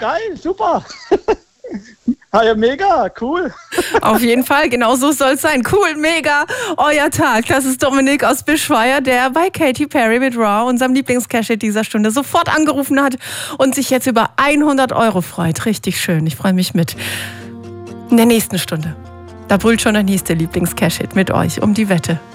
geil, super. Ja, mega, cool. Auf jeden Fall, genau so soll es sein. Cool, mega, euer Tag. Das ist Dominik aus Bischweier, der bei Katy Perry mit Raw, unserem Lieblingscash dieser Stunde, sofort angerufen hat und sich jetzt über 100 € freut. Richtig schön, ich freue mich mit. In der nächsten Stunde, da brüllt schon der nächste Lieblingscash mit euch um die Wette.